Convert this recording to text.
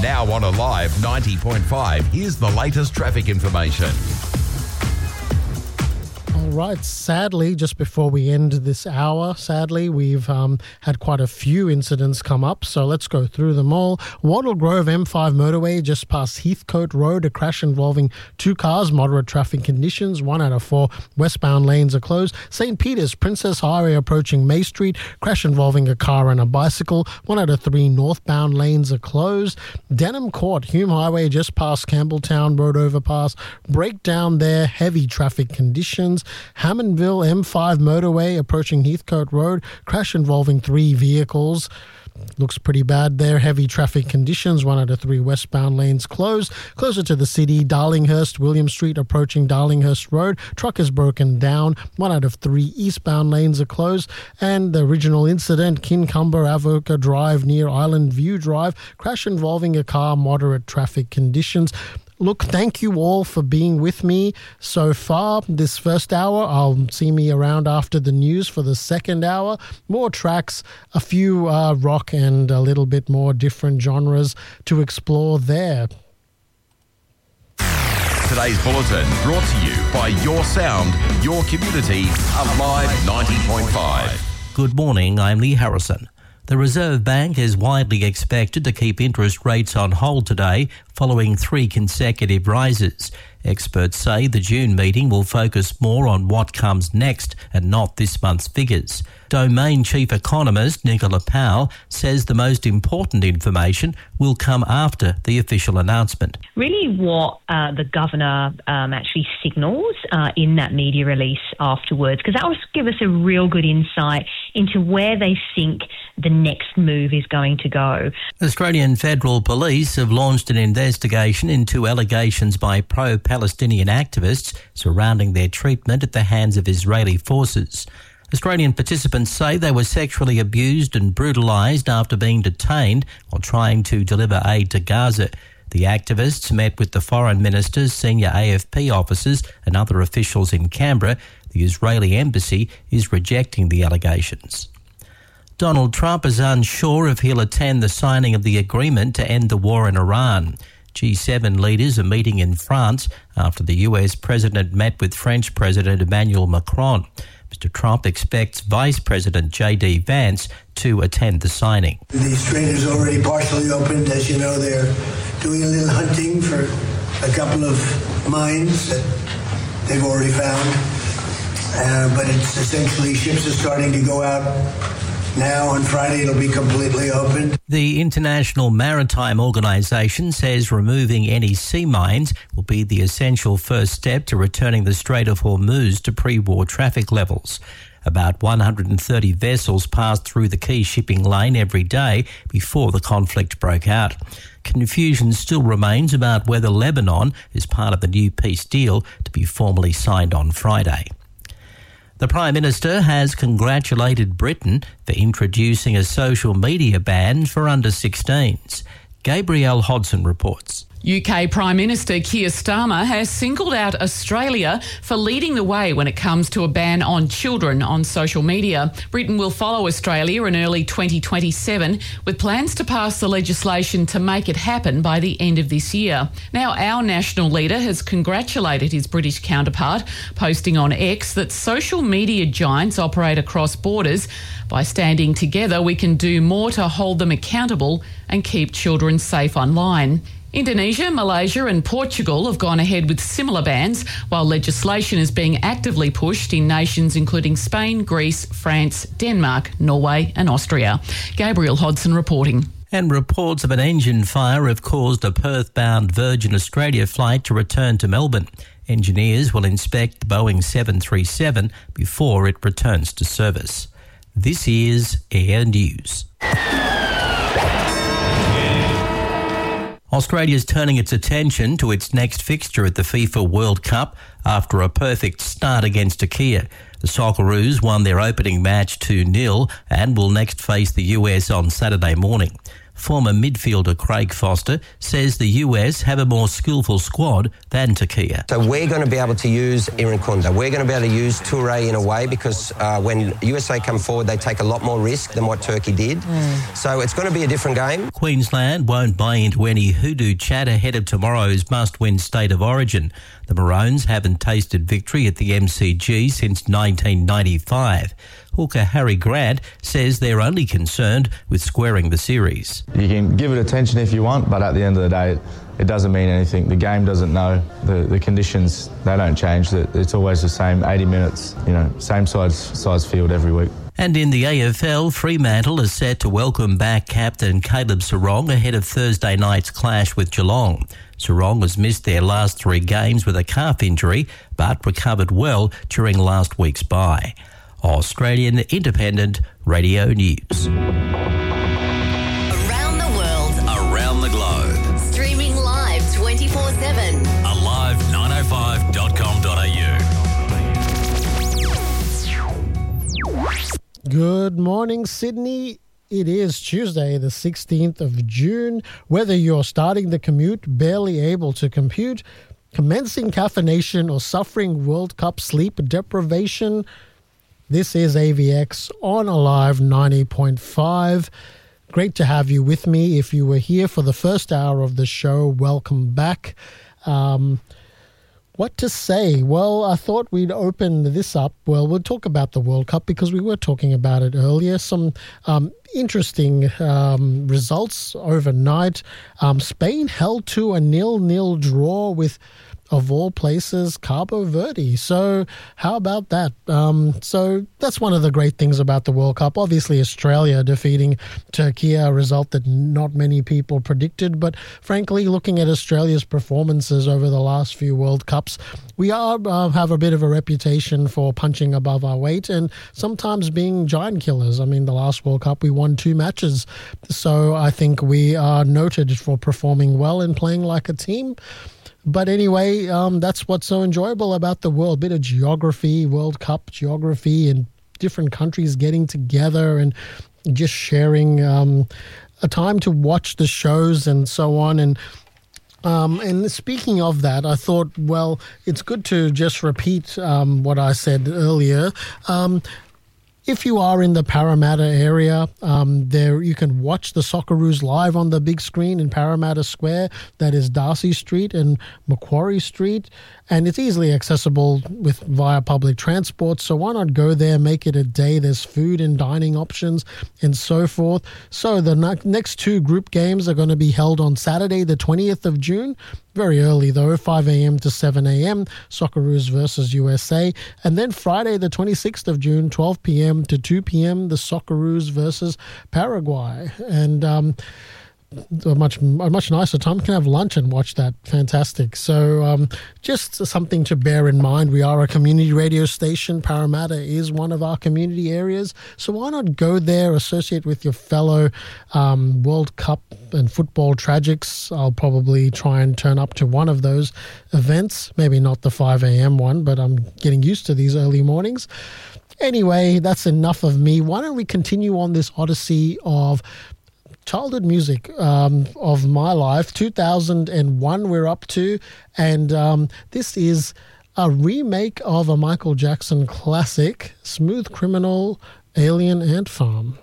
Now on Alive 90.5, here's the latest traffic information. All right, sadly, just before we end this hour, we've had quite a few incidents come up, so let's go through them all. Wattle Grove M5 motorway just past Heathcote Road, a crash involving two cars, moderate traffic conditions, 1 out of 4 westbound lanes are closed. St. Peter's Princess Highway approaching May Street, crash involving a car and a bicycle, 1 out of 3 northbound lanes are closed. Denham Court, Hume Highway just past Campbelltown Road overpass, breakdown there, heavy traffic conditions. Hammondville M5 motorway approaching Heathcote Road, crash involving 3 vehicles. Looks pretty bad there. Heavy traffic conditions, 1 out of 3 westbound lanes closed. Closer to the city, Darlinghurst, William Street approaching Darlinghurst Road. Truck is broken down. 1 out of 3 eastbound lanes are closed. And the original incident, Kincumber Avoca Drive near Island View Drive. Crash involving a car, moderate traffic conditions. Look, thank you all for being with me so far this first hour. I'll see me around after the news for the second hour. More tracks, a few rock and a little bit more different genres to explore there. Today's bulletin brought to you by Your Sound, Your Community, Alive 90.5. Good morning, I'm Lee Harrison. The Reserve Bank is widely expected to keep interest rates on hold today following 3 consecutive rises. Experts say the June meeting will focus more on what comes next and not this month's figures. Domain Chief Economist Nicola Powell says the most important information will come after the official announcement. Really what the Governor actually signals in that media release afterwards, because that will give us a real good insight into where they think the next move is going to go. Australian Federal Police have launched an investigation into allegations by pro-Palestinian activists surrounding their treatment at the hands of Israeli forces. Australian participants say they were sexually abused and brutalised after being detained while trying to deliver aid to Gaza. The activists met with the Foreign Minister's senior AFP officers and other officials in Canberra. The Israeli embassy is rejecting the allegations. Donald Trump is unsure if he'll attend the signing of the agreement to end the war in Iran. G7 leaders are meeting in France after the US president met with French President Emmanuel Macron. Mr. Trump expects Vice President J.D. Vance to attend the signing. The strait is already partially opened. As you know, they're doing a little hunting for a couple of mines that they've already found. But it's essentially ships are starting to go out now. On Friday, it'll be completely open. The International Maritime Organization says removing any sea mines will be the essential first step to returning the Strait of Hormuz to pre-war traffic levels. About 130 vessels passed through the key shipping lane every day before the conflict broke out. Confusion still remains about whether Lebanon is part of the new peace deal to be formally signed on Friday. The Prime Minister has congratulated Britain for introducing a social media ban for under-16s. Gabrielle Hodson reports. UK Prime Minister Keir Starmer has singled out Australia for leading the way when it comes to a ban on children on social media. Britain will follow Australia in early 2027 with plans to pass the legislation to make it happen by the end of this year. Now, our national leader has congratulated his British counterpart, posting on X that social media giants operate across borders. By standing together, we can do more to hold them accountable and keep children safe online. Indonesia, Malaysia and Portugal have gone ahead with similar bans, while legislation is being actively pushed in nations including Spain, Greece, France, Denmark, Norway and Austria. Gabrielle Hodson reporting. And reports of an engine fire have caused a Perth-bound Virgin Australia flight to return to Melbourne. Engineers will inspect the Boeing 737 before it returns to service. This is Air News. Australia's turning its attention to its next fixture at the FIFA World Cup after a perfect start against Turkey. The Socceroos won their opening match 2-0 and will next face the US on Saturday morning. former midfielder Craig Foster says the US have a more skillful squad than Turkey. So we're going to be able to use Irankunda. We're going to be able to use Toure in a way because when USA come forward, they take a lot more risk than what Turkey did. So it's going to be a different game. Queensland won't buy into any hoodoo chat ahead of tomorrow's must-win State of Origin. The Maroons haven't tasted victory at the MCG since 1995. Hooker Harry Grant says they're only concerned with squaring the series. You can give it attention if you want, but at the end of the day, it doesn't mean anything. The game doesn't know. The conditions, they don't change. It's always the same, 80 minutes, same size field every week. And in the AFL, Fremantle is set to welcome back captain Caleb Serong ahead of Thursday night's clash with Geelong. Serong has missed their last 3 games with a calf injury, but recovered well during last week's bye. Australian Independent Radio News. Around the world. Around the globe. Streaming live 24/7. Alive905.com.au. Good morning, Sydney. It is Tuesday, the 16th of June. Whether you're starting the commute, barely able to compute, commencing caffeination, or suffering World Cup sleep deprivation, this is AVX on Alive 90.5. Great to have you with me. If you were here for the first hour of the show, welcome back. What to say? Well, I thought we'd open this up. Well, we'll talk about the World Cup because we were talking about it earlier. Some interesting results overnight. Spain held to a 0-0 draw with, of all places, Cabo Verde. So how about that? So that's one of the great things about the World Cup. Obviously, Australia defeating Turkey, a result that not many people predicted. But frankly, looking at Australia's performances over the last few World Cups, we have a bit of a reputation for punching above our weight and sometimes being giant killers. I mean, the last World Cup, we won 2 matches. So I think we are noted for performing well and playing like a team. But anyway, that's what's so enjoyable about the world. Bit of geography, World Cup geography, and different countries getting together and just sharing a time to watch the shows and so on. And speaking of that, I thought, well, it's good to just repeat what I said earlier. If you are in the Parramatta area, there you can watch the Socceroos live on the big screen in Parramatta Square. That is Darcy Street and Macquarie Street. And it's easily accessible via public transport. So why not go there, make it a day? There's food and dining options and so forth. So the next 2 group games are going to be held on Saturday, the 20th of June. Very early, though, 5 a.m. to 7 a.m., Socceroos versus USA. And then Friday, the 26th of June, 12 p.m. to 2 p.m., the Socceroos versus Paraguay. And a much nicer time. You can have lunch and watch that. Fantastic. So just something to bear in mind. We are a community radio station. Parramatta is one of our community areas. So why not go there, associate with your fellow World Cup and football tragics. I'll probably try and turn up to one of those events. Maybe not the 5 a.m. one, but I'm getting used to these early mornings. Anyway, that's enough of me. Why don't we continue on this odyssey of childhood music of my life. 2001 we're up to, and this is a remake of a Michael Jackson classic, Smooth Criminal, Alien Ant Farm.